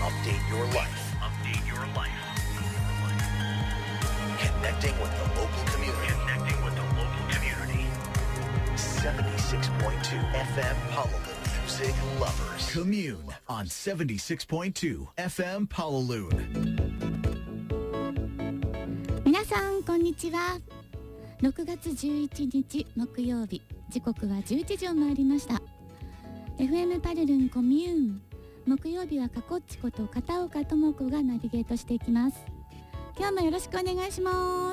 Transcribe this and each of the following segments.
Update your life. Update your life. Connecting with the local community. Connecting with the local community. 76.2 FM Honolulu Music Lovers. Commune on 76.2 FM Honolulu. 皆さんこんにちは。6月11日木曜日、時刻は11時を回りました。 FM パルルンコミューン、木曜日はかこっちこと片岡智子がナビゲートしていきます。今日もよろしくお願いします。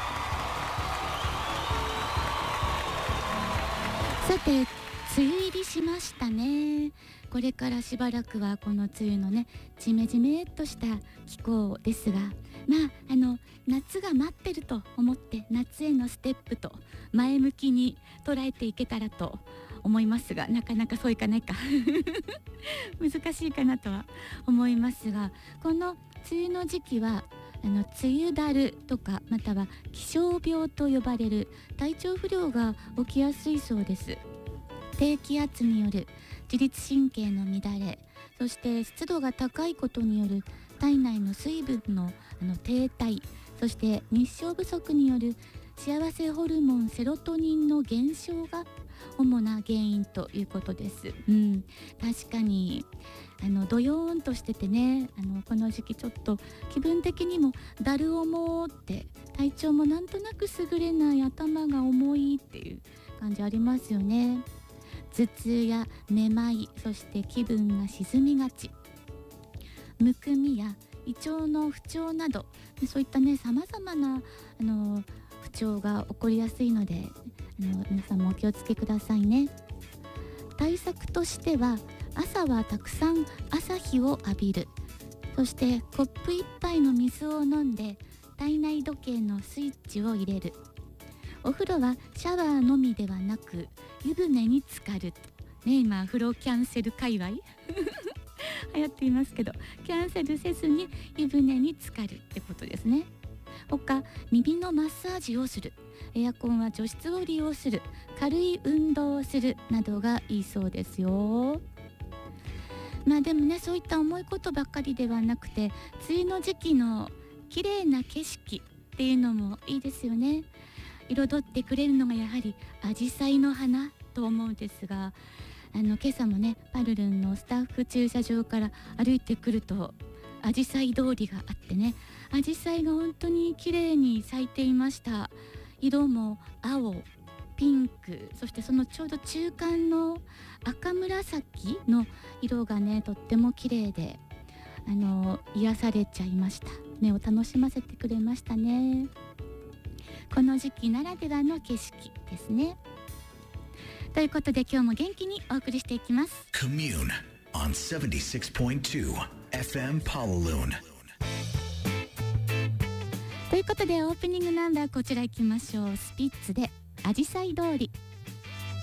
さて、梅雨入りしましたね。これからしばらくはこの梅雨のね、ジメジメっとした気候ですが、夏が待ってると思って夏へのステップと前向きに捉えていけたらと思いますが、なかなかそういかないか難しいかなとは思いますが、この梅雨の時期は梅雨だるとか、または気象病と呼ばれる体調不良が起きやすいそうです。低気圧による自律神経の乱れ、そして湿度が高いことによる体内の水分の停滞、そして日照不足による幸せホルモンセロトニンの減少が主な原因ということです。確かにドヨーンとしててね、この時期ちょっと気分的にもだる重って、体調もなんとなく優れない、頭が重いっていう感じありますよね。頭痛やめまい、そして気分が沈みがち、むくみや胃腸の不調など、そういったね、様々な不調が起こりやすいので、皆さんもお気をつけくださいね。対策としては、朝はたくさん朝日を浴びる、そしてコップ1杯の水を飲んで体内時計のスイッチを入れる。お風呂はシャワーのみではなく湯船に浸かるとね、今風呂キャンセル界隈流行っていますけど、キャンセルせずに湯船に浸かるってことですね。他、耳のマッサージをする、エアコンは除湿を利用する、軽い運動をするなどがいいそうですよ。でもね、そういった重いことばっかりではなくて、梅雨の時期の綺麗な景色っていうのもいいですよね。彩ってくれるのがやはりアジサイの花と思うんですが、今朝もね、パルルンのスタッフ駐車場から歩いてくるとアジサイ通りがあってね、アジサイが本当に綺麗に咲いていました。色も青、ピンク、そしてそのちょうど中間の赤紫の色がね、とっても綺麗で癒されちゃいました。目を楽しませてくれましたね。この時期ならではの景色ですね。ということで、今日も元気にお送りしていきます。 Commune on 76.2 FM Honolulu。 ということで、オープニングナンバーこちら行きましょう。スピッツでアジサイ通り。